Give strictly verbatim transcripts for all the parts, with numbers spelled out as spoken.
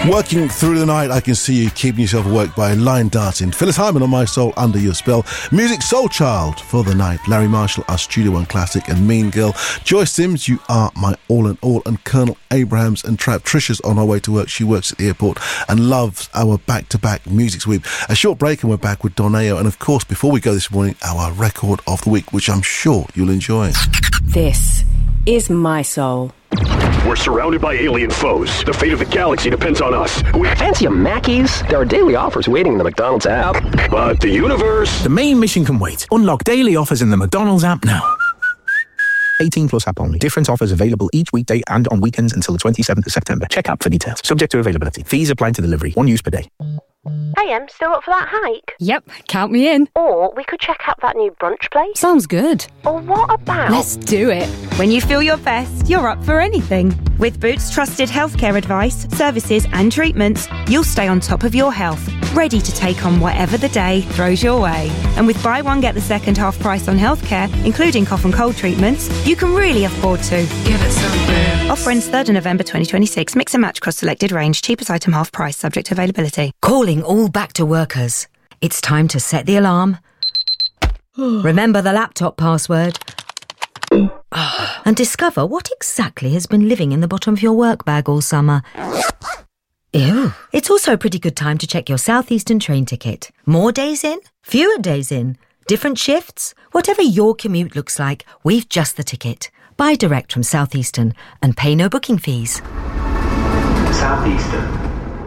Working through the night, I can see you keeping yourself awake by line dancing. Phyllis Hyman on My Soul, Under Your Spell. Music Soul Child for the night. Larry Marshall, our Studio One classic, and Mean Girl. Joyce Sims, You Are My All in All, and Colonel Abrahams and Trap. Trisha's on her way to work. She works at the airport and loves our back-to-back music sweep. A short break and we're back with Doneo. And of course, before we go this morning, our record of the week, which I'm sure you'll enjoy. This is My Soul. We're surrounded by alien foes. The fate of the galaxy depends on us. We fancy a Mackey's? There are daily offers waiting in the McDonald's app. But the universe... The main mission can wait. Unlock daily offers in the McDonald's app now. eighteen plus app only. Different offers available each weekday and on weekends until the twenty-seventh of September. Check app for details. Subject to availability. Fees apply to delivery. One use per day. Hey, Em, still up for that hike? Yep, count me in. Or we could check out that new brunch place. Sounds good. Or what about... Let's do it. When you feel your best, you're up for anything. With Boots trusted healthcare advice, services and treatments, you'll stay on top of your health, ready to take on whatever the day throws your way. And with buy one, get the second half price on healthcare, including cough and cold treatments, you can really afford to. Give it some Boots. Offer ends third of November twenty twenty-six. Mix and match across selected range. Cheapest item half price, subject to availability. Calling all back to workers. It's time to set the alarm. Remember the laptop password. And discover what exactly has been living in the bottom of your work bag all summer. Ew. It's also a pretty good time to check your Southeastern train ticket. More days in? Fewer days in? Different shifts? Whatever your commute looks like, we've just the ticket. Buy direct from Southeastern and pay no booking fees. Southeastern.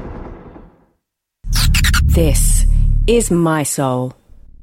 This is My Soul.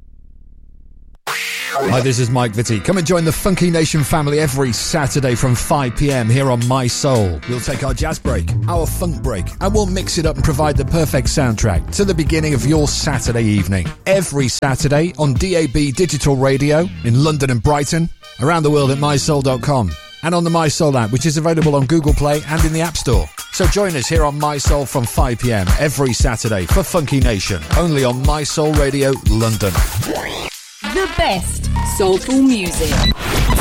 Hi, this is Mike Vitti. Come and join the Funky Nation family every Saturday from five p.m. here on My Soul. We'll take our jazz break, our funk break, and we'll mix it up and provide the perfect soundtrack to the beginning of your Saturday evening. Every Saturday on D A B Digital Radio in London and Brighton, around the world at my soul dot com, and on the My Soul app, which is available on Google Play and in the App Store. So join us here on My Soul from five p.m. every Saturday for Funky Nation, only on My Soul Radio London. The best soulful music.